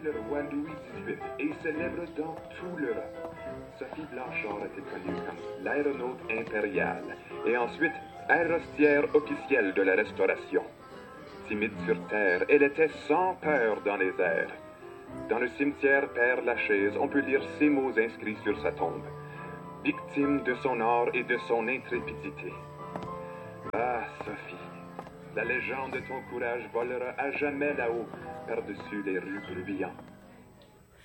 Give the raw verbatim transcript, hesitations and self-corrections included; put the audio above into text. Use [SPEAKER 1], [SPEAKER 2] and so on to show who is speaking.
[SPEAKER 1] fut le roi Louis dix-huit et célèbre dans tout l'Europe. Sophie Blanchard était connue comme l'aéronaute impériale et ensuite aérostière officielle de la Restauration. Timide sur terre, elle était sans peur dans les airs. Dans le cimetière Père-Lachaise, on peut lire ces mots inscrits sur sa tombe. Victime de son art et de son intrépidité. Ah, Sophie, la légende de ton courage volera à jamais là-haut, par-dessus les rues bruyantes.